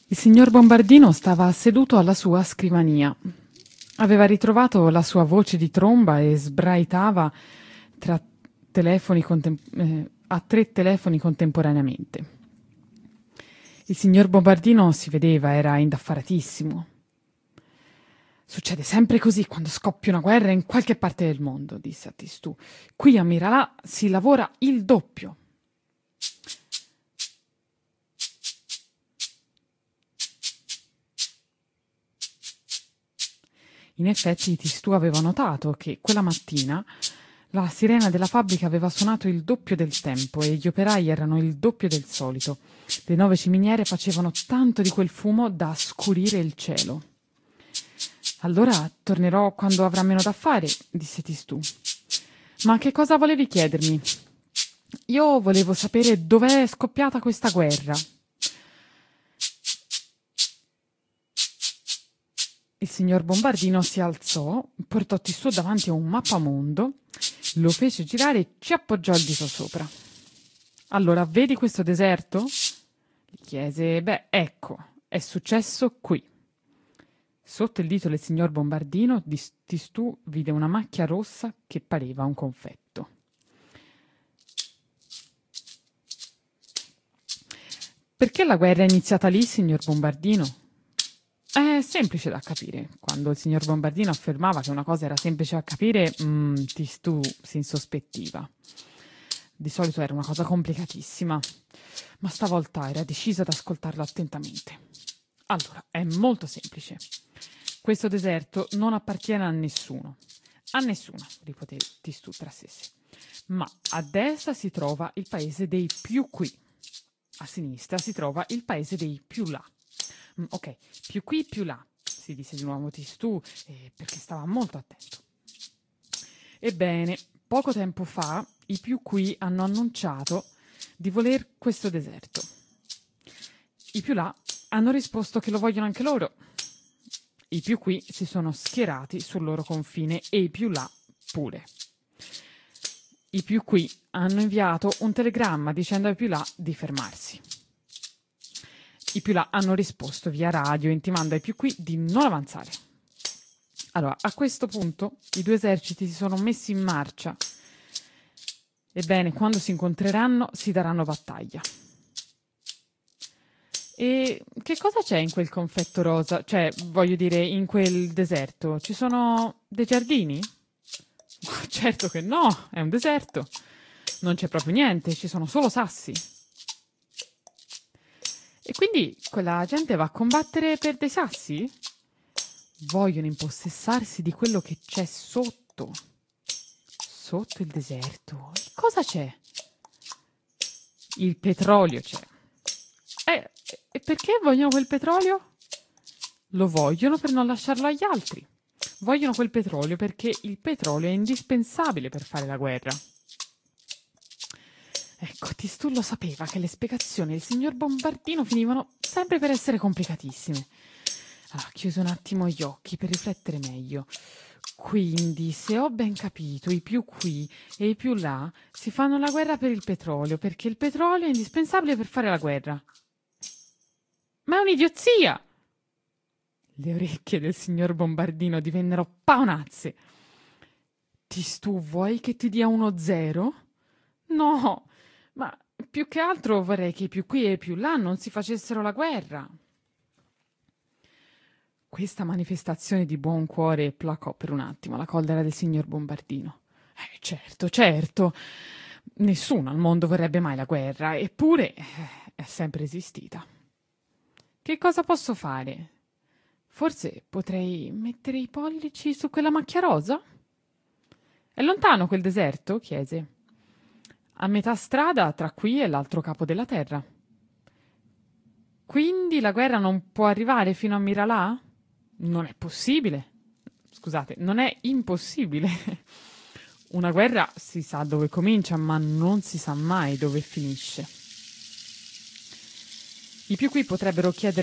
Il signor Bombardino stava seduto alla sua scrivania. Aveva ritrovato la sua voce di tromba e sbraitava tra a 3 telefoni contemporaneamente. Il signor Bombardino si vedeva, era indaffaratissimo. Succede sempre così quando scoppia una guerra in qualche parte del mondo, disse a Tistù. Qui a Miralà si lavora il doppio. In effetti Tistù aveva notato che quella mattina la sirena della fabbrica aveva suonato il doppio del tempo e gli operai erano il doppio del solito. Le 9 ciminiere facevano tanto di quel fumo da scurire il cielo. Allora tornerò quando avrà meno da fare, disse Tistù. Ma che cosa volevi chiedermi? Io volevo sapere dov'è scoppiata questa guerra. Il signor Bombardino si alzò, portò Tistù davanti a un mappamondo, lo fece girare e ci appoggiò il dito sopra. Allora, vedi questo deserto? Gli chiese. Beh, ecco, è successo qui. Sotto il dito del signor Bombardino, Tistù vide una macchia rossa che pareva un confetto. Perché la guerra è iniziata lì, signor Bombardino? È semplice da capire. Quando il signor Bombardino affermava che una cosa era semplice da capire, Tistù si insospettiva. Di solito era una cosa complicatissima, ma stavolta era decisa ad ascoltarlo attentamente. Allora, è molto semplice. Questo deserto non appartiene a nessuno. A nessuno, ripeté Tistù tra sé. Ma a destra si trova il paese dei più qui. A sinistra si trova il paese dei più là. Ok, più qui, più là, si disse di nuovo Tistù, perché stava molto attento. Ebbene, poco tempo fa i più qui hanno annunciato di voler questo deserto. I più là hanno risposto che lo vogliono anche loro. I più qui si sono schierati sul loro confine e i più là pure. I più qui hanno inviato un telegramma dicendo ai più là di fermarsi. I più là hanno risposto via radio intimando ai più qui di non avanzare. Allora, a questo punto i due eserciti si sono messi in marcia. Ebbene, quando si incontreranno si daranno battaglia. E che cosa c'è in quel confetto rosa? Cioè, voglio dire, in quel deserto? Ci sono dei giardini? Certo che no, è un deserto. Non c'è proprio niente, ci sono solo sassi. E quindi quella gente va a combattere per dei sassi? Vogliono impossessarsi di quello che c'è sotto. Sotto il deserto. E cosa c'è? Il petrolio c'è. E perché vogliono quel petrolio? Lo vogliono per non lasciarlo agli altri. Vogliono quel petrolio perché il petrolio è indispensabile per fare la guerra. Ecco, Tistù lo sapeva che le spiegazioni del signor Bombardino finivano sempre per essere complicatissime. Chiuse un attimo gli occhi per riflettere meglio. Quindi, se ho ben capito, i più qui e i più là si fanno la guerra per il petrolio, perché il petrolio è indispensabile per fare la guerra. Ma è un'idiozia! Le orecchie del signor Bombardino divennero paonazze. Tistù, vuoi che ti dia uno zero? No, ma più che altro vorrei che i più qui e i più là non si facessero la guerra. Questa manifestazione di buon cuore placò per un attimo la collera del signor Bombardino. Certo, certo. Nessuno al mondo vorrebbe mai la guerra, eppure è sempre esistita. Che cosa posso fare? Forse potrei mettere i pollici su quella macchia rosa? È lontano quel deserto? Chiese. A metà strada tra qui e l'altro capo della terra. Quindi la guerra non può arrivare fino a Miralà? Non è possibile. Scusate, non è impossibile. Una guerra si sa dove comincia, ma non si sa mai dove finisce. I più qui potrebbero chiedere